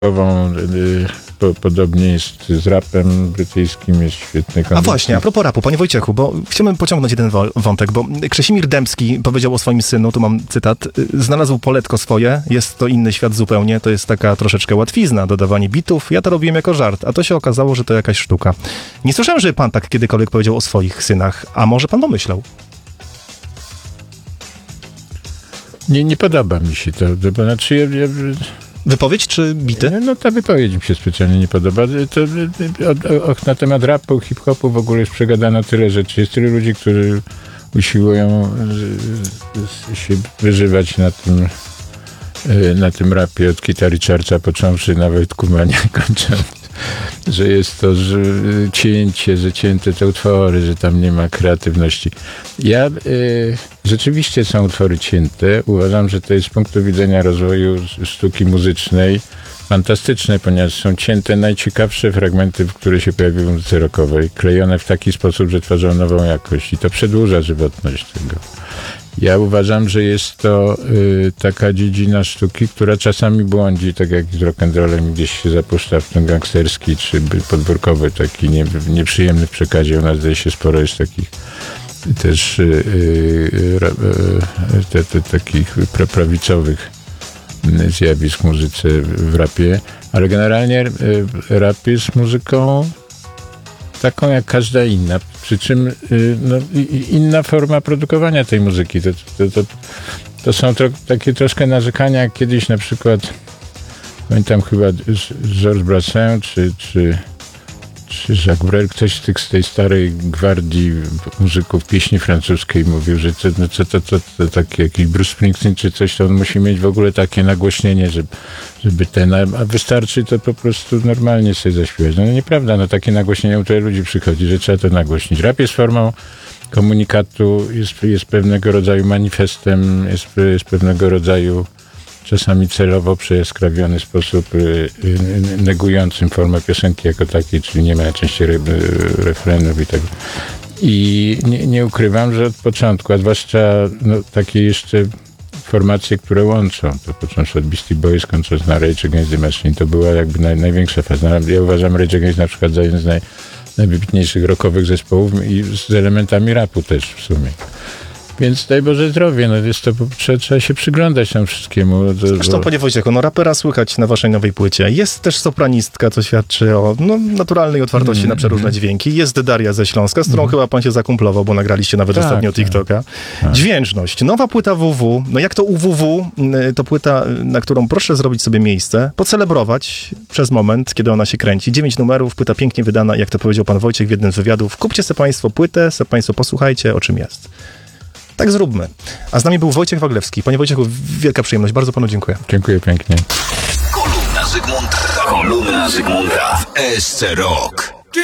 Podobnie jest z rapem brytyjskim, jest świetny kondycji. A właśnie, a propos rapu, panie Wojciechu, bo chciałbym pociągnąć jeden wątek, bo Krzesimir Dębski powiedział o swoim synu, tu mam cytat, znalazł poletko swoje, jest to inny świat zupełnie, to jest taka troszeczkę łatwizna, dodawanie bitów, ja to robiłem jako żart, a to się okazało, że to jakaś sztuka. Nie słyszałem, żeby pan tak kiedykolwiek powiedział o swoich synach, a może pan pomyślał? Nie podoba mi się to, bo znaczy Wypowiedź czy bity? No ta wypowiedź mi się specjalnie nie podoba. Na temat rapu, hip-hopu w ogóle jest przegadano tyle rzeczy. Jest tyle ludzi, którzy usiłują się wyżywać na tym rapie od Kita Richardsa począwszy, nawet Kumania kończąc. Że jest to że cięte te utwory, że tam nie ma kreatywności. Rzeczywiście są utwory cięte. Uważam, że to jest z punktu widzenia rozwoju sztuki muzycznej fantastyczne, ponieważ są cięte najciekawsze fragmenty, które się pojawiły w muzyce rockowej, klejone w taki sposób, że tworzą nową jakość i to przedłuża żywotność tego. Ja uważam, że jest to taka dziedzina sztuki, która czasami błądzi, tak jak z rock'n'rollem gdzieś się zapuszcza w ten gangsterski czy podwórkowy, taki nieprzyjemny w przekazie. U nas zdaje się sporo jest takich też takich prawicowych zjawisk w muzyce, w rapie, ale generalnie rap jest muzyką taką jak każda inna, przy czym inna forma produkowania tej muzyki. To są takie troszkę narzekania, jak kiedyś na przykład pamiętam chyba Georges Brassens czy Jacques Brel, ktoś z tej starej gwardii muzyków pieśni francuskiej mówił, że to taki jakiś Bruce Springsteen czy coś, to on musi mieć w ogóle takie nagłośnienie, żeby a wystarczy to po prostu normalnie sobie zaśpiewać. No nieprawda, takie nagłośnienie u tyle ludzi przychodzi, że trzeba to nagłośnić. Rap jest formą komunikatu, jest pewnego rodzaju manifestem, jest pewnego rodzaju czasami celowo przejaskrawiony sposób negującym formę piosenki jako takiej, czyli nie ma najczęściej refrenów i tak. I nie ukrywam, że od początku, a zwłaszcza takie jeszcze formacje, które łączą, to począwszy od Beastie Boys, kończąc na Rage Against the Machine, to była jakby największa faza. Ja uważam Rage Against na przykład za jeden z najwybitniejszych rockowych zespołów i z elementami rapu też w sumie. Więc daj Boże zdrowie, trzeba się przyglądać tam wszystkiemu. Zresztą, panie Wojciechu, rapera słychać na waszej nowej płycie. Jest też sopranistka, co świadczy o naturalnej otwartości na przeróżne dźwięki. Jest Daria ze Śląska, z którą chyba pan się zakumplował, bo nagraliście nawet ostatnio TikToka. Tak. Dźwięczność. Nowa płyta WW. Jak to UWW, to płyta, na którą proszę zrobić sobie miejsce, pocelebrować przez moment, kiedy ona się kręci. 9 numerów, płyta pięknie wydana, jak to powiedział pan Wojciech w jednym z wywiadów. Kupcie sobie państwo płytę, sobie państwo posłuchajcie, o czym jest. Tak zróbmy. A z nami był Wojciech Waglewski. Panie Wojciechu, wielka przyjemność. Bardzo panu dziękuję. Dziękuję pięknie. Kolumna Zygmunta w SC Rock.